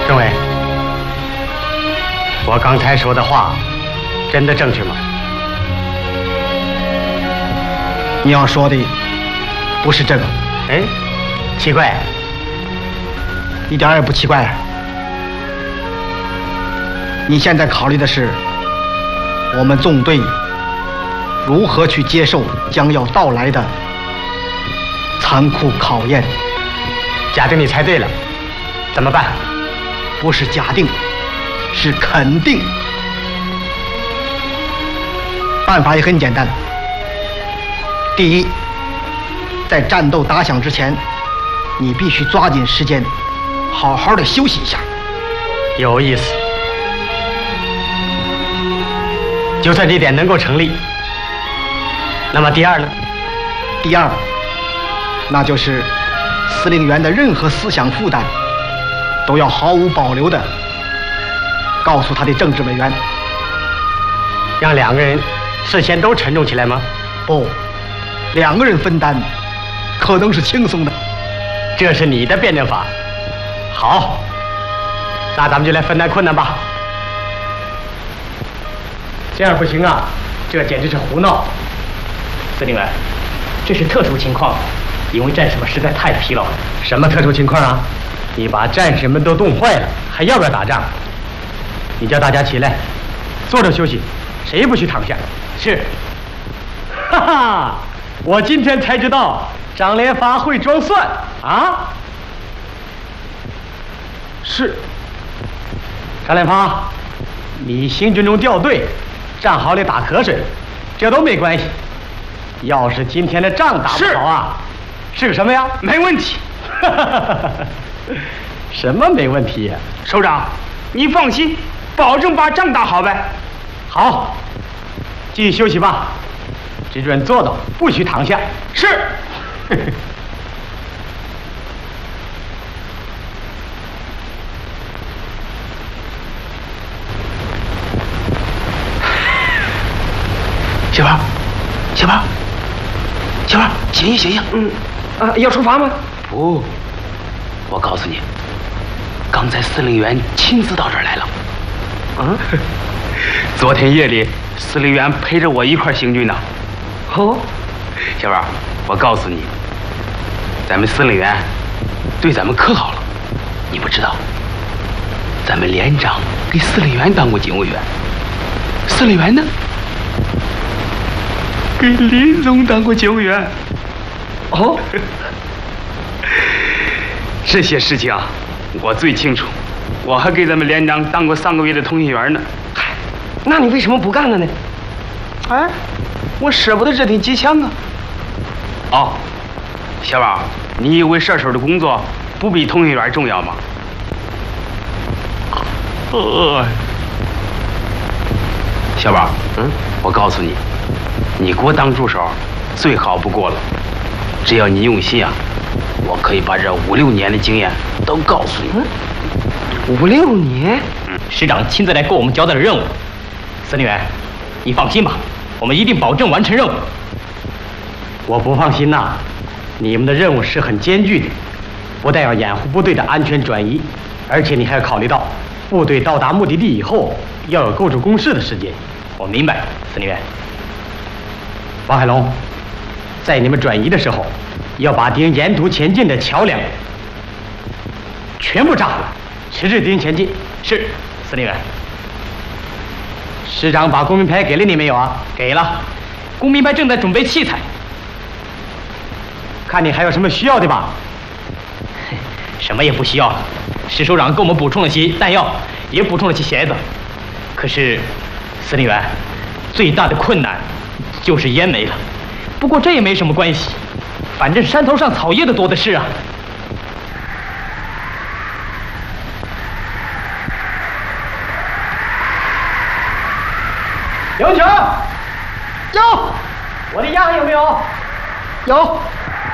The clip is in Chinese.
政委，我刚才说的话真的正确吗？ 你要说的不是这个。 哎，奇怪， 一点也不奇怪。你现在考虑的是我们纵队如何去接受将要到来的残酷考验。 假定你猜对了，怎么办？ 不是假定，是肯定。办法也很简单。第一，在战斗打响之前，你必须抓紧时间，好好的休息一下。 有意思。就算这点能够成立，那么第二呢？ 第二，那就是司令员的任何思想负担都要毫无保留的告诉他的政治委员。 让两个人事先都沉重起来吗？ 不，两个人分担可能是轻松的。 这是你的辩证法。好，那咱们就来分担困难吧。这样不行啊，这简直是胡闹。 司令员，这是特殊情况，因为战士们实在太疲劳了。 什么特殊情况啊？你把战士们都冻坏了，还要不要打仗？你叫大家起来，坐着休息，谁也不许躺下。是。哈哈，我今天才知道张连发会装蒜啊！是。张连发，你行军中掉队，战壕里打瞌睡，这都没关系。要是今天的仗打不好啊，是个什么呀？ 没问题。 什么没问题呀？ 首长，你放心，保证把仗打好呗。 好，继续休息吧，只准坐到，不许躺下。 是。 小胖，小胖，小胖，醒醒醒醒！ 要出发吗？ 不，我告诉你，刚才司令员亲自到这儿来了。昨天夜里，司令员陪着我一块行军呢。 哦， 小胖，我告诉你，咱们司令员对咱们可好了。你不知道，咱们连长给司令员当过警卫员，司令员呢？给林总当过警卫员。 哦， 这些事情啊，我最清楚。我还给咱们连长当过3个月的通讯员呢。 嗨，那你为什么不干了呢？ 哎，我舍不得这挺机枪啊。哦，小宝，你以为射手的工作不比通讯员重要吗？小宝，我告诉你，你给我当助手，最好不过了。只要你用心啊，我可以把这5、6年的经验都告诉你。 5、6年？ 师长亲自来给我们交代了任务。司令员，你放心吧，我们一定保证完成任务。 我不放心呐，你们的任务是很艰巨的，不但要掩护部队的安全转移，而且你还要考虑到部队到达目的地以后要有构筑工事的时间。 我明白，司令员。 王海龙，在你们转移的时候，要把敌人沿途前进的桥梁全部炸了，迟滞敌人前进。 是，司令员。 师长把工兵排给了你没有啊？ 给了，工兵排正在准备器材。 看你还有什么需要的吧？ 什么也不需要了。石首长给我们补充了些弹药，也补充了些鞋子。可是，司令员，最大的困难就是烟没了。不过这也没什么关系，反正山头上草叶的多的是啊。 刘球，有，我的鸭有没有？ 有。